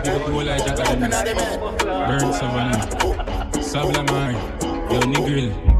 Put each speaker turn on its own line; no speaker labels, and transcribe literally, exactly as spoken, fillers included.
big up all like Jack Adams. Burn Savannah. Sabla man. Yo, Negril.